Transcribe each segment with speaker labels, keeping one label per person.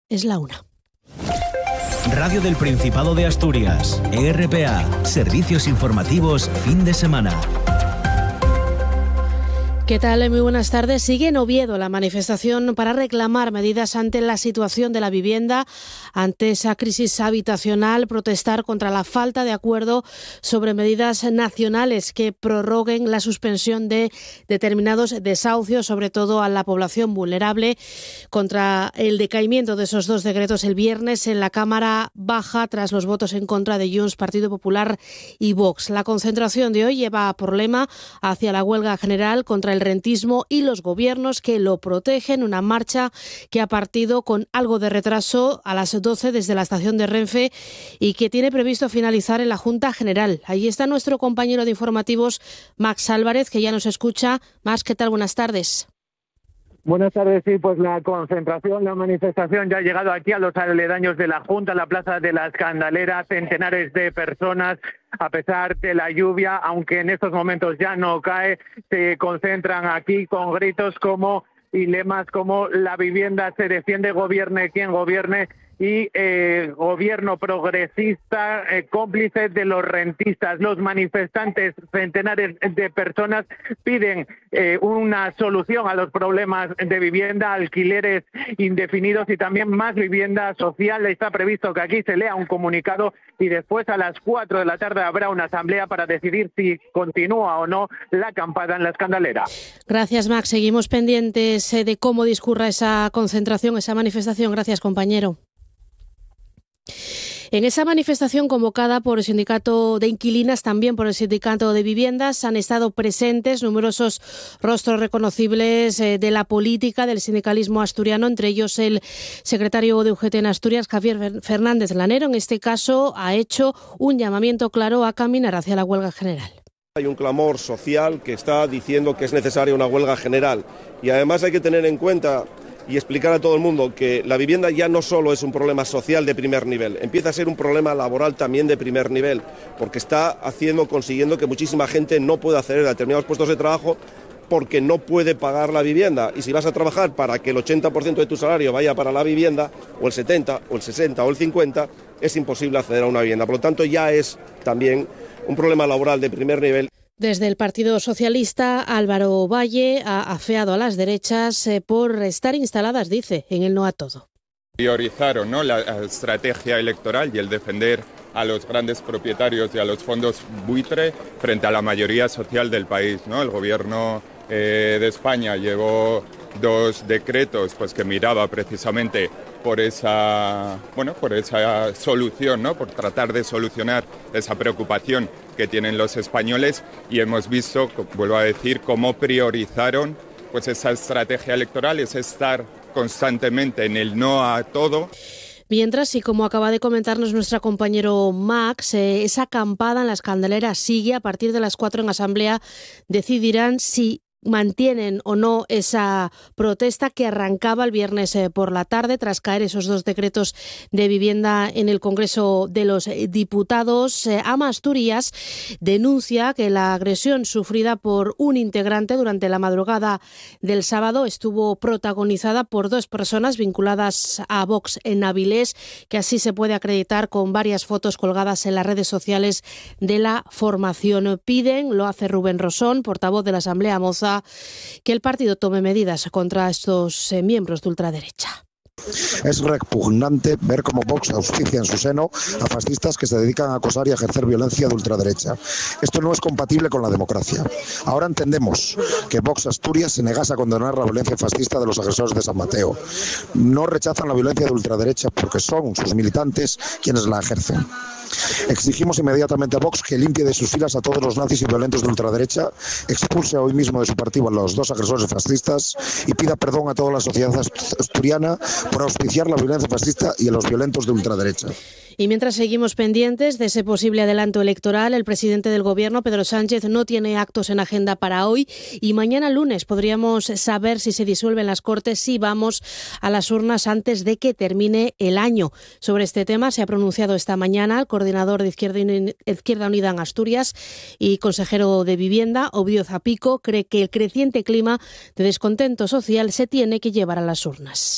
Speaker 1: Es la 1.
Speaker 2: Radio del Principado de Asturias, RPA, servicios informativos fin de semana.
Speaker 1: ¿Qué tal? Muy buenas tardes. Sigue en Oviedo la manifestación para reclamar medidas ante la situación de la vivienda, ante esa crisis habitacional, protestar contra la falta de acuerdo sobre medidas nacionales que prorroguen la suspensión de determinados desahucios, sobre todo a la población vulnerable, contra el decaimiento de esos dos decretos el viernes en la Cámara Baja tras los votos en contra de Junts, Partido Popular y Vox. La concentración de hoy lleva por lema hacia la huelga general contra el rentismo y los gobiernos que lo protegen, una marcha que ha partido con algo de retraso a las 12 desde la estación de Renfe y que tiene previsto finalizar en la Junta General. Allí está nuestro compañero de informativos, Max Álvarez, que ya nos escucha. Max, ¿qué tal? Buenas tardes.
Speaker 3: Buenas tardes, sí, pues la concentración, la manifestación ya ha llegado aquí a los aledaños de la Junta, a la Plaza de la Escandalera, centenares de personas, a pesar de la lluvia, aunque en estos momentos ya no cae, se concentran aquí con gritos como y lemas como la vivienda se defiende, gobierne quien gobierne, y gobierno progresista, cómplice de los rentistas. Los manifestantes, centenares de personas, piden una solución a los problemas de vivienda, alquileres indefinidos y también más vivienda social. Está previsto que aquí se lea un comunicado y después a las 4 de la tarde habrá una asamblea para decidir si continúa o no la acampada en la Escandalera.
Speaker 1: Gracias, Max. Seguimos pendientes de cómo discurra esa concentración, esa manifestación. Gracias, compañero. En esa manifestación convocada por el sindicato de inquilinas, también por el sindicato de viviendas, han estado presentes numerosos rostros reconocibles de la política, del sindicalismo asturiano, entre ellos el secretario de UGT en Asturias, Javier Fernández Lanero. En este caso ha hecho un llamamiento claro a caminar hacia la huelga general.
Speaker 4: Hay un clamor social que está diciendo que es necesaria una huelga general y además hay que tener en cuenta y explicar a todo el mundo que la vivienda ya no solo es un problema social de primer nivel, empieza a ser un problema laboral también de primer nivel, porque está consiguiendo que muchísima gente no pueda acceder a determinados puestos de trabajo porque no puede pagar la vivienda. Y si vas a trabajar para que el 80% de tu salario vaya para la vivienda, o el 70, o el 60, o el 50, es imposible acceder a una vivienda. Por lo tanto, ya es también un problema laboral de primer nivel.
Speaker 1: Desde el Partido Socialista, Álvaro Valle ha afeado a las derechas por estar instaladas, dice, en el no a todo.
Speaker 5: Priorizaron, ¿no?, la estrategia electoral y el defender a los grandes propietarios y a los fondos buitre frente a la mayoría social del país, ¿no? El gobierno de España llevó 2 decretos pues que miraba precisamente por esa solución, ¿no?, por tratar de solucionar esa preocupación que tienen los españoles, y hemos visto, vuelvo a decir, cómo priorizaron pues esa estrategia electoral, es estar constantemente en el no a todo.
Speaker 1: Mientras, y como acaba de comentarnos nuestro compañero Max, esa acampada en la Escandalera sigue. A partir de las 4 en asamblea decidirán si mantienen o no esa protesta que arrancaba el viernes por la tarde tras caer esos 2 decretos de vivienda en el Congreso de los Diputados. AMA Asturias denuncia que la agresión sufrida por un integrante durante la madrugada del sábado estuvo protagonizada por 2 personas vinculadas a Vox en Avilés, que así se puede acreditar con varias fotos colgadas en las redes sociales de la formación. Piden, lo hace Rubén Rosón, portavoz de la Asamblea Moza, que el partido tome medidas contra estos miembros de ultraderecha.
Speaker 6: Es repugnante ver cómo Vox auspicia en su seno a fascistas que se dedican a acosar y a ejercer violencia de ultraderecha. Esto no es compatible con la democracia. Ahora entendemos que Vox Asturias se negase a condenar la violencia fascista de los agresores de San Mateo. No rechazan la violencia de ultraderecha porque son sus militantes quienes la ejercen. Exigimos inmediatamente a Vox que limpie de sus filas a todos los nazis y violentos de ultraderecha, expulse hoy mismo de su partido a los 2 agresores fascistas y pida perdón a toda la sociedad asturiana por auspiciar la violencia fascista y a los violentos de ultraderecha.
Speaker 1: Y mientras seguimos pendientes de ese posible adelanto electoral, el presidente del Gobierno, Pedro Sánchez, no tiene actos en agenda para hoy y mañana lunes podríamos saber si se disuelven las Cortes, si vamos a las urnas antes de que termine el año. Sobre este tema se ha pronunciado esta mañana el coordinador de Izquierda Unida en Asturias y consejero de Vivienda, Ovidio Zapico. Cree que el creciente clima de descontento social se tiene que llevar a las urnas.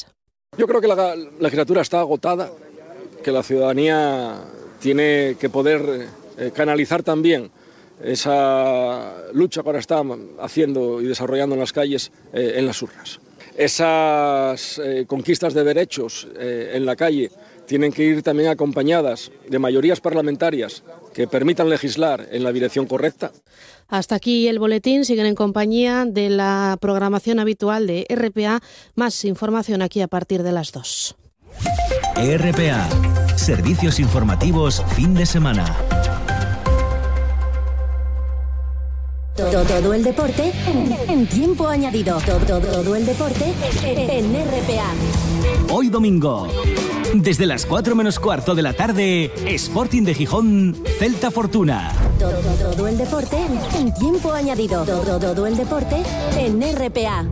Speaker 7: Yo creo que la legislatura está agotada, que la ciudadanía tiene que poder canalizar también esa lucha que ahora está haciendo y desarrollando en las calles, en las urnas. Esas conquistas de derechos en la calle tienen que ir también acompañadas de mayorías parlamentarias que permitan legislar en la dirección correcta.
Speaker 1: Hasta aquí el boletín. Siguen en compañía de la programación habitual de RPA. Más información aquí a partir de las 2.
Speaker 2: RPA, servicios informativos fin de semana.
Speaker 8: Todo el deporte en tiempo añadido. Todo el deporte en RPA.
Speaker 2: Hoy domingo, desde las 4 menos cuarto de la tarde, Sporting de Gijón, Celta Fortuna.
Speaker 8: Todo el deporte en tiempo añadido. Todo el deporte en RPA.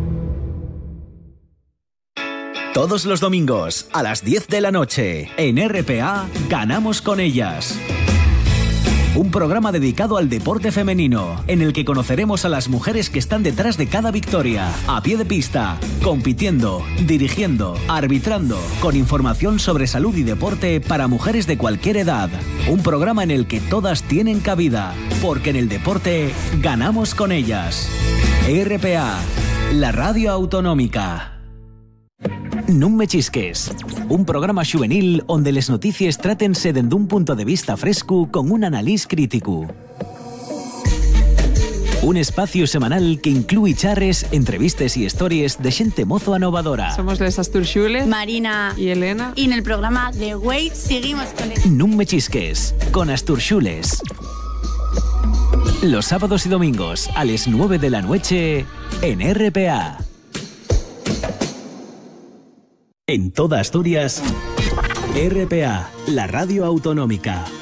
Speaker 2: Todos los domingos, a las 10 de la noche, en RPA, Ganamos con ellas. Un programa dedicado al deporte femenino, en el que conoceremos a las mujeres que están detrás de cada victoria, a pie de pista, compitiendo, dirigiendo, arbitrando, con información sobre salud y deporte para mujeres de cualquier edad. Un programa en el que todas tienen cabida, porque en el deporte ganamos con ellas. RPA, la radio autonómica. Non me chisques, un programa juvenil onde les notícies trátense dende un punto de vista fresco con un analís crítico. Un espacio semanal que inclúe charres, entrevistes y historias de xente mozo anovadora.
Speaker 9: Somos les Asturxules,
Speaker 10: Marina
Speaker 9: y Elena.
Speaker 10: Y en el programa de Way seguimos con el...
Speaker 2: Non me chisques, con Asturxules. Los sábados y domingos a las 9 de la noche en RPA. En toda Asturias, RPA, la radio autonómica.